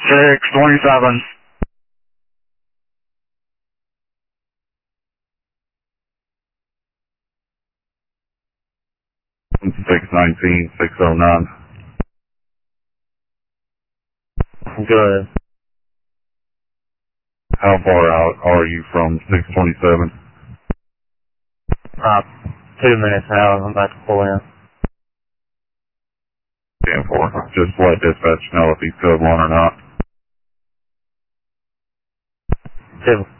627. 619-609. Go ahead. How far out are you from 627? 2 minutes out. I'm about to pull in. 10-4. Just let dispatch know if he's code 1 or not. 2.